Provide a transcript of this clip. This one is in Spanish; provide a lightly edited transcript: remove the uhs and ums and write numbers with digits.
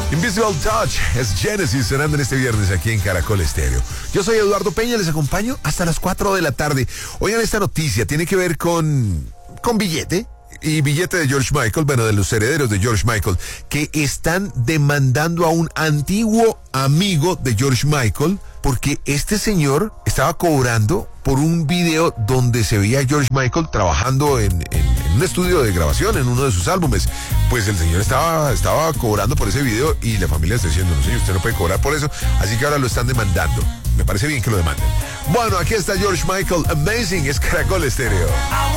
Invisible Touch es Genesis sonando en este viernes aquí en Caracol Estéreo. Yo soy Eduardo Peña, les acompaño hasta las 4 de la tarde. Oigan, esta noticia tiene que ver con billete. Y billete de George Michael, bueno, de los herederos de George Michael, que están demandando a un antiguo amigo de George Michael, porque este señor estaba cobrando por un video donde se veía a George Michael trabajando en un estudio de grabación, en uno de sus álbumes. Pues el señor estaba cobrando por ese video y la familia está diciendo, no señor, usted no puede cobrar por eso, así que ahora lo están demandando. Me parece bien que lo demanden. Bueno, aquí está George Michael, Amazing, es Caracol Estéreo.